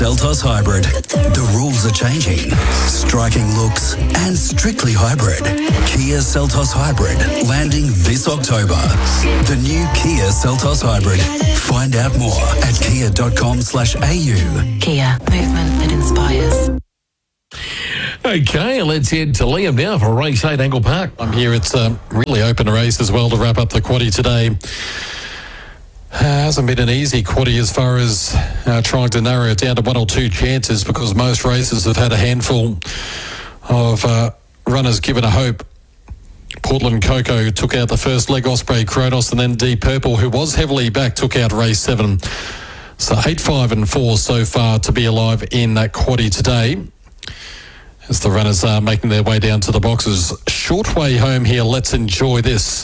Seltos Hybrid. The rules are changing. Striking looks and strictly hybrid. Kia Seltos Hybrid landing this October. The new Kia Seltos Hybrid. Find out more at kia.com/au. Kia, movement that inspires. Okay, let's head to Liam now for race 8 Angle Park. I'm here. It's a really open race as well to wrap up the quaddie today. Hasn't been an easy quaddie as far as trying to narrow it down to one or two chances, because most races have had a handful of runners given a hope. Portland Coco took out the first leg, Osprey Kronos, and then Deep Purple, who was heavily back, took out race 7. So 8, 5 and 4 so far to be alive in that quaddie today, as the runners are making their way down to the boxes. Short way home here. Let's Enjoy This.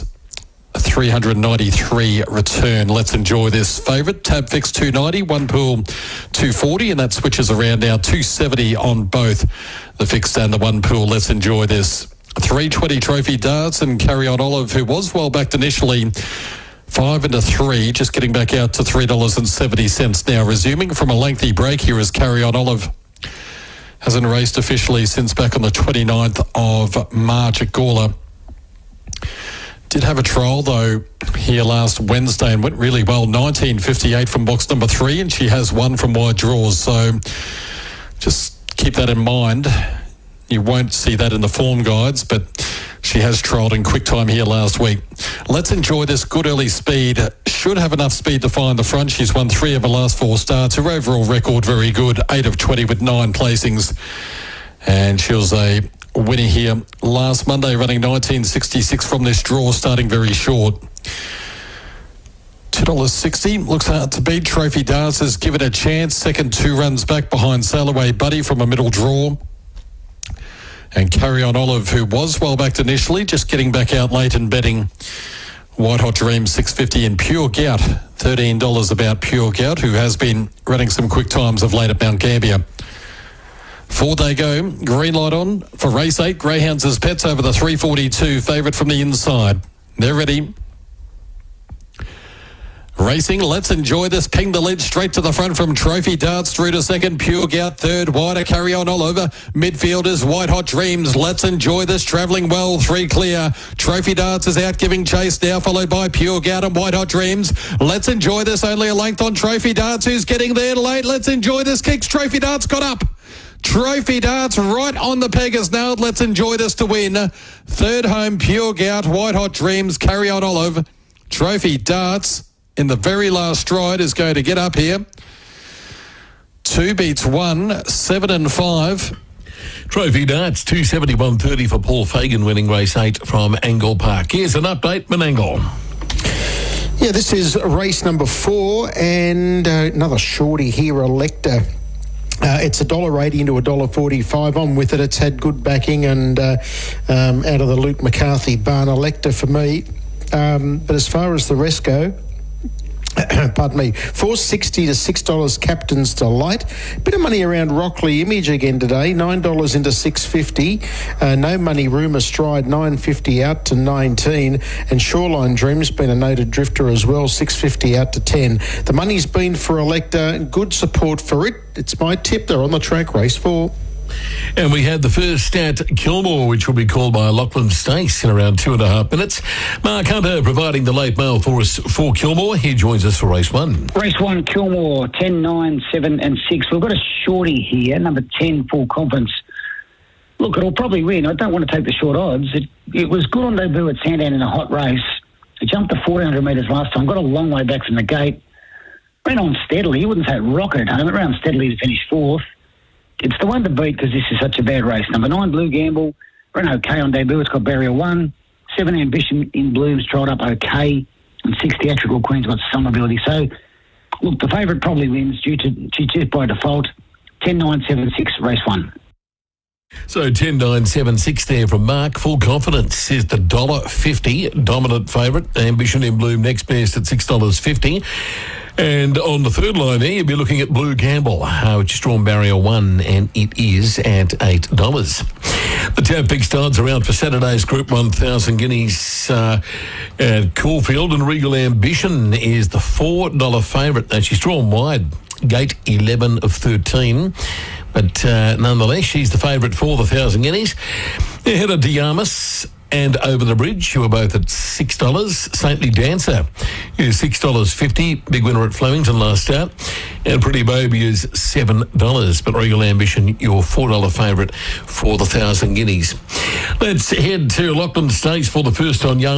393 return. Let's Enjoy This. Favourite, Tab Fix 290, one pool 240, and that switches around now 270 on both the fixed and the one pool. Let's Enjoy This. 320 Trophy Darts and Carry On Olive, who was well backed initially. 5 into 3, just getting back out to $3.70 now. Resuming from a lengthy break here as Carry On Olive hasn't raced officially since back on the 29th of March at Gawler. Did have a trial, though, here last Wednesday and went really well. 19.58 from box number 3, and she has won from wide draws. So just keep that in mind. You won't see that in the form guides, but she has trialled in quick time here last week. Let's Enjoy This. Good early speed. Should have enough speed to find the front. She's won 3 of her last 4 starts. Her overall record very good. 8 of 20 with 9 placings. And she was a winner here last Monday, running 19.66 from this draw, starting very short. $2.60 looks hard to beat. Trophy Darts has given a chance. Second, 2 runs back behind Sail Away Buddy from a middle draw. And Carry On Olive, who was well backed initially, just getting back out late and betting. White Hot Dream 650 and Pure Gout, $13 about Pure Gout, who has been running some quick times of late at Mount Gambier. 4 they go. Green light on for race 8. Greyhounds as pets over the 342. Favourite from the inside. They're ready. Racing, Let's Enjoy This. Ping the lead straight to the front from Trophy Darts through to second. Pure Gout third. Wider Carry On Olive. Midfielders White Hot Dreams. Let's Enjoy This. Travelling well. 3 clear. Trophy Darts is out giving chase now, followed by Pure Gout and White Hot Dreams. Let's Enjoy This. Only a length on Trophy Darts, who's getting there late. Let's Enjoy This. Kicks. Trophy Darts got up. Trophy Darts right on the peg as nailed. Let's Enjoy This to win. Third home, Pure Gout, White Hot Dreams, Carry On Olive. Trophy Darts in the very last stride is going to get up here. 2 beats 1, 7 and 5. Trophy Darts, 271.30 for Paul Fagan, winning race 8 from Angle Park. Here's an update, Menangle. Yeah, this is race number 4 and another shorty here, Elector. It's $1.80 into $1.45. I'm with it. It's had good backing and out of the Luke McCarthy barn. Elector for me. But as far as the rest go, pardon me, $4.60 to $6 Captain's Delight. Bit of money around Rockley Image again today, $9 into $6.50. No Money Rumour Stride, $9.50 out to $19. And Shoreline Dream's been a noted drifter as well, $6.50 out to $10. The money's been for Elector. Good support for it. It's my tip. They're on the track, race 4. And we had the first at Kilmore, which will be called by Lachlan Stace in around 2.5 minutes. Mark Hunter providing the late mail for us for Kilmore. He joins us for race 1. Race 1, Kilmore, 10, 9, 7 and 6. We've got a shorty here, number 10, Full Confidence. Look, it'll probably win. I don't want to take the short odds. It was good on debut at Sandown in a hot race. It jumped to 1,400 metres last time. Got a long way back from the gate. Ran on steadily. You wouldn't say it rocketed home. It ran steadily to finish 4th. It's the one to beat because this is such a bad race. Number 9, Blue Gamble, ran okay on debut. It's got Barrier 1. 7, Ambition in Bloom's trialled up okay. And 6, Theatrical Queen's got some ability. So, look, the favourite probably wins due to just by default. 10, 9, 7, 6, race 1. So 10, 9, 7, 6 there from Mark. Full Confidence is the $1.50 dominant favourite. Ambition in Bloom next best at $6.50. And on the third line there, you'll be looking at Blue Gamble, which is drawn Barrier 1, and it is at $8. The tab fixed odds are out for Saturday's Group 1000 guineas at Caulfield, and Regal Ambition is the $4 favourite. Now, she's drawn wide, gate 11 of 13. But nonetheless, she's the favourite for the 1,000 guineas. Ahead of Diamas and Over the Bridge, who are both at $6. Saintly Dancer is $6.50. Big winner at Flemington last start. And Pretty Baby is $7. But Regal Ambition, your $4 favourite for the 1,000 guineas. Let's head to Lachlan Stakes for the first on Young.